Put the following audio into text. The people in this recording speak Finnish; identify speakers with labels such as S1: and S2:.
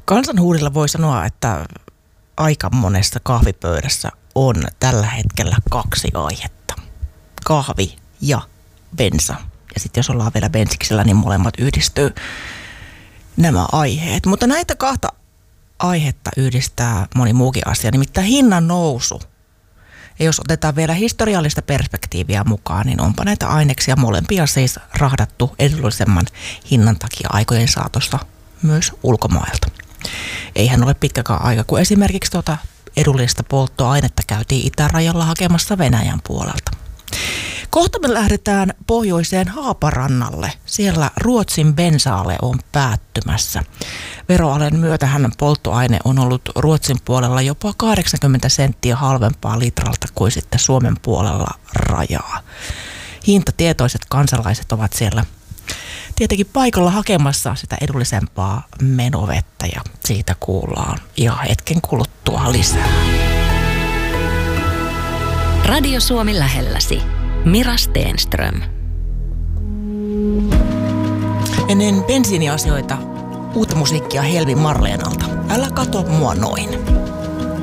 S1: Kansanhuudilla voi sanoa, että aika monessa kahvipöydässä on tällä hetkellä 2 aihetta. Kahvi ja bensa. Ja sitten jos ollaan vielä bensiksellä, niin molemmat yhdistyy nämä aiheet. Mutta näitä 2 aihetta yhdistää moni muukin asia, nimittäin hinnan nousu. Ja jos otetaan vielä historiallista perspektiiviä mukaan, niin onpa näitä aineksia molempia siis rahdattu edullisemman hinnan takia aikojen saatossa myös ulkomailta. Eihän ole pitkäkään aika, kun esimerkiksi edullista polttoainetta käytiin itärajalla hakemassa Venäjän puolelta. Kohta me lähdetään pohjoiseen Haaparannalle. Siellä Ruotsin bensa-ale on päättymässä. Veroalen myötähän polttoaine on ollut Ruotsin puolella jopa 80 senttiä halvempaa litralta kuin sitten Suomen puolella rajaa. Hintatietoiset kansalaiset ovat siellä tietenkin paikalla hakemassa sitä edullisempaa menovettä ja siitä kuullaan ihan hetken kuluttua lisää.
S2: Radio Suomi lähelläsi. Mira Stenström.
S1: Ennen bensiiniasioita uutta musiikkia Helmi Marleenalta. Älä kato mua noin.